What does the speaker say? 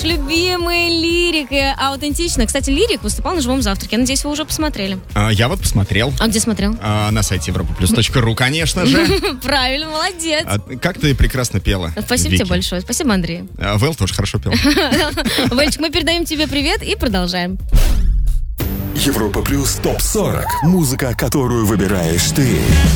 любимый Лирик. И аутентично. Кстати, Лирик выступал на живом завтраке. Я надеюсь, вы уже посмотрели. Я вот посмотрел. А где смотрел? На сайте europaplus.ru, конечно же. Правильно, молодец. Как ты прекрасно пела. Спасибо Вики. тебе большое. Спасибо, Андрей. Вэл тоже хорошо пел. Вэльчик, мы передаем тебе привет и продолжаем. Европа Плюс ТОП-40. Музыка, которую выбираешь ты.